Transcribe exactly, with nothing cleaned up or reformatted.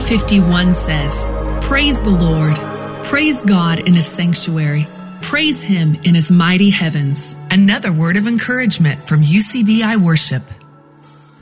fifty-one says, "Praise the Lord. Praise God in his sanctuary. Praise him in his mighty heavens." Another word of encouragement from U C B I Worship.